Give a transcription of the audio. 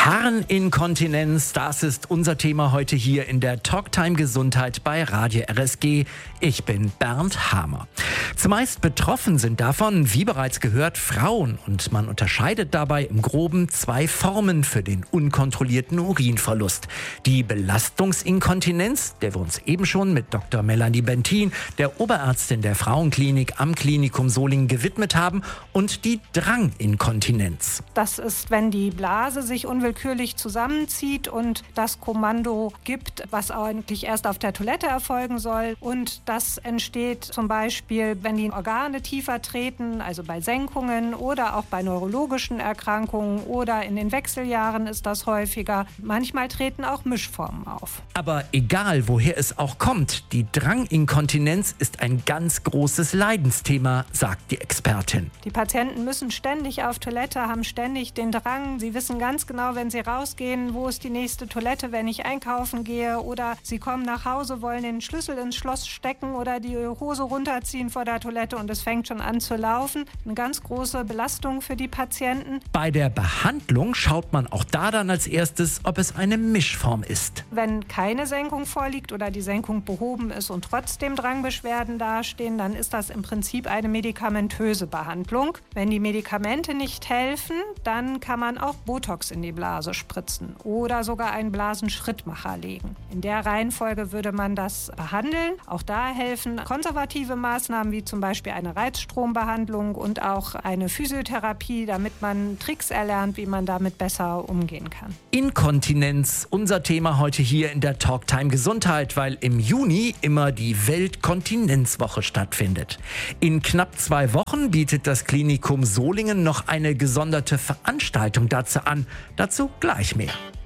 Harninkontinenz, das ist unser Thema heute hier in der Talktime Gesundheit bei Radio RSG. Ich bin Bernd Hamer. Zumeist betroffen sind davon, wie bereits gehört, Frauen. Und man unterscheidet dabei im Groben zwei Formen für den unkontrollierten Urinverlust. Die Belastungsinkontinenz, der wir uns eben schon mit Dr. Melanie Bentin, der Oberärztin der Frauenklinik am Klinikum Solingen, gewidmet haben, und die Dranginkontinenz. Das ist, wenn die Blase sich unwillkürlich zusammenzieht und das Kommando gibt, was eigentlich erst auf der Toilette erfolgen soll. Und das entsteht zum Beispiel, wenn die Organe tiefer treten, also bei Senkungen oder auch bei neurologischen Erkrankungen oder in den Wechseljahren ist das häufiger. Manchmal treten auch Mischformen auf. Aber egal, woher es auch kommt, die Dranginkontinenz ist ein ganz großes Leidensthema, sagt die Expertin. Die Patienten müssen ständig auf Toilette, haben ständig den Drang. Sie wissen ganz genau, wenn sie rausgehen, wo ist die nächste Toilette, wenn ich einkaufen gehe. Oder sie kommen nach Hause, wollen den Schlüssel ins Schloss stecken oder die Hose runterziehen vor der Toilette und es fängt schon an zu laufen. Eine ganz große Belastung für die Patienten. Bei der Behandlung schaut man auch da dann als erstes, ob es eine Mischform ist. Wenn keine Senkung vorliegt oder die Senkung behoben ist und trotzdem Drangbeschwerden dastehen, dann ist das im Prinzip eine medikamentöse Behandlung. Wenn die Medikamente nicht helfen, dann kann man auch Botox in die Blase spritzen oder sogar einen Blasenschrittmacher legen. In der Reihenfolge würde man das behandeln. Auch da helfen konservative Maßnahmen wie zum Beispiel eine Reizstrombehandlung und auch eine Physiotherapie, damit man Tricks erlernt, wie man damit besser umgehen kann. Inkontinenz, unser Thema heute hier in der Talktime Gesundheit, weil im Juni immer die Weltkontinenzwoche stattfindet. In knapp 2 Wochen bietet das Klinikum Solingen noch eine gesonderte Veranstaltung dazu an. Dazu gleich mehr.